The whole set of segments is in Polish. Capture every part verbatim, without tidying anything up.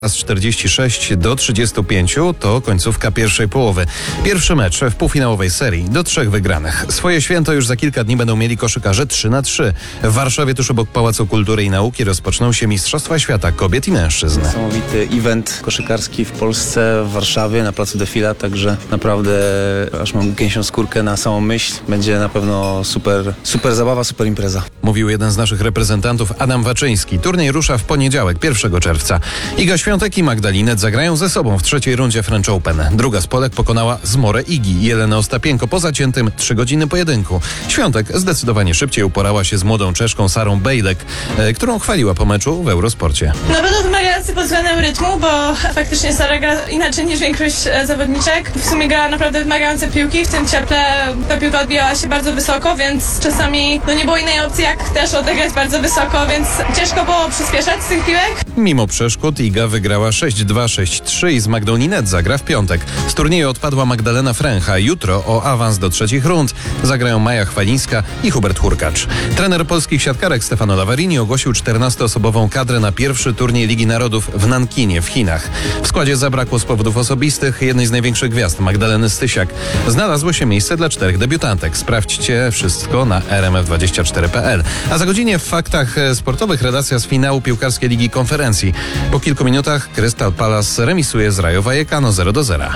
Z czterdzieści sześć do trzydziestu pięciu to końcówka pierwszej połowy. Pierwszy mecz w półfinałowej serii do trzech wygranych. Swoje święto już za kilka dni będą mieli koszykarze trzy na trzy. W Warszawie tuż obok Pałacu Kultury i Nauki rozpoczną się Mistrzostwa Świata Kobiet i Mężczyzn. Niesamowity event koszykarski w Polsce, w Warszawie, na placu Defila, także naprawdę aż mam gęsią skórkę na samą myśl. Będzie na pewno super, super zabawa, super impreza. Mówił jeden z naszych reprezentantów, Adam Waczyński. Turniej rusza w poniedziałek, pierwszego czerwca. Iga Świątek i Magdalinet zagrają ze sobą w trzeciej rundzie French Open. Druga z Polek pokonała Zmorę Igi, Jelenę Ostapienko po zaciętym trzy godziny pojedynku. Świątek zdecydowanie szybciej uporała się z młodą Czeszką Sarą Bejlek, e, którą chwaliła po meczu w Eurosporcie. Na pewno wymagający pod względem rytmu, bo faktycznie Sara gra inaczej niż większość zawodniczek. W sumie grała naprawdę wymagające piłki, w tym cieple ta piłka odbijała się bardzo wysoko, więc czasami no nie było innej opcji jak też odegrać bardzo wysoko, więc ciężko było przyspieszać z tych piłek. Mimo przeszkód Iga wygrała sześć dwa, sześć trzy i z Magdą Linet zagra w piątek. Z turnieju odpadła Magdalena Fręcha. Jutro o awans do trzecich rund zagrają Maja Chwalińska i Hubert Hurkacz. Trener polskich siatkarek Stefano Lavarini ogłosił czternastoosobową kadrę na pierwszy turniej Ligi Narodów w Nankinie w Chinach. W składzie zabrakło z powodów osobistych jednej z największych gwiazd, Magdaleny Stysiak. Znalazło się miejsce dla czterech debiutantek. Sprawdźcie wszystko na r m f dwadzieścia cztery kropka p l. A za godzinę w faktach sportowych relacja z finału piłkarskiej Ligi Konferencji. Po kilku minutach Crystal Palace remisuje z Rayo Vallecano zero do zera.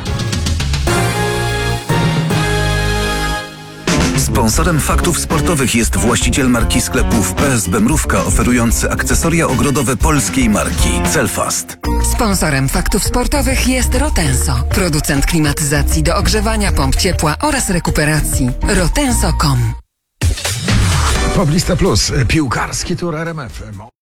Sponsorem faktów sportowych jest właściciel marki sklepów P S B Mrówka, oferujący akcesoria ogrodowe polskiej marki Celfast. Sponsorem faktów sportowych jest Rotenso, producent klimatyzacji do ogrzewania pomp ciepła oraz rekuperacji. rotenso kropka com. Poblista Plus, piłkarski tur R M F.